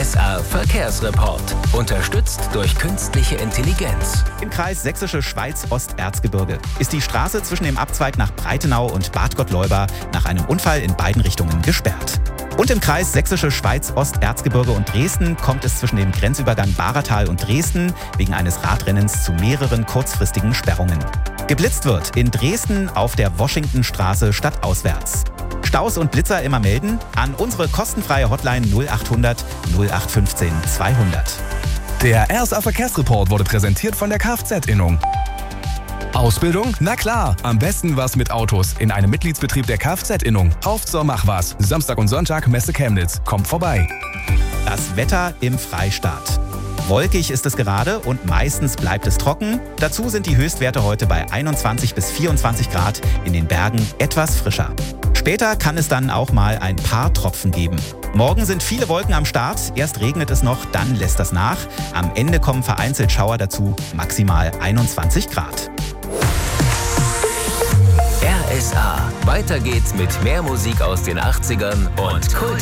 RSA Verkehrsreport. Unterstützt durch künstliche Intelligenz. Im Kreis Sächsische Schweiz-Osterzgebirge ist die Straße zwischen dem Abzweig nach Breitenau und Bad Gottleuba nach einem Unfall in beiden Richtungen gesperrt. Und im Kreis Sächsische Schweiz-Osterzgebirge und Dresden kommt es zwischen dem Grenzübergang Bahratal und Dresden wegen eines Radrennens zu mehreren kurzfristigen Sperrungen. Geblitzt wird in Dresden auf der Washingtonstraße stadtauswärts. Staus und Blitzer immer melden an unsere kostenfreie Hotline 0800 0815 200. Der RSA Verkehrsreport wurde präsentiert von der Kfz-Innung. Ausbildung? Na klar, am besten was mit Autos in einem Mitgliedsbetrieb der Kfz-Innung. Auf zur Machwas. Samstag und Sonntag Messe Chemnitz. Kommt vorbei. Das Wetter im Freistaat. Wolkig ist es gerade und meistens bleibt es trocken. Dazu sind die Höchstwerte heute bei 21 bis 24 Grad, in den Bergen etwas frischer. Später kann es dann auch mal ein paar Tropfen geben. Morgen sind viele Wolken am Start. Erst regnet es noch, dann lässt das nach. Am Ende kommen vereinzelt Schauer dazu, maximal 21 Grad. RSA. Weiter geht's mit mehr Musik aus den 80ern und Kult